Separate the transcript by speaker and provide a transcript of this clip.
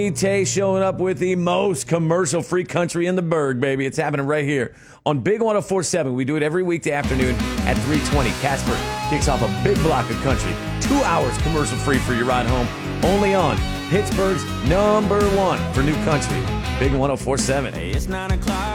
Speaker 1: Tay showing up with the most commercial-free country in the burg, baby. It's happening right here on Big 104.7. We do it every weekday afternoon at 3:20. Casper kicks off a big block of country. 2 hours commercial-free for your ride home. Only on Pittsburgh's #1 for new country. Big 104.7.
Speaker 2: It's 9 o'clock.